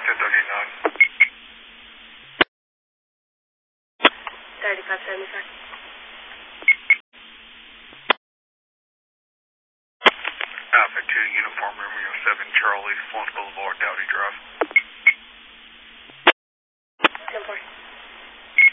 1039. 3575. Alpha 2, Uniform Romeo 7, Charlie, Flint Boulevard, Dowdy Drive.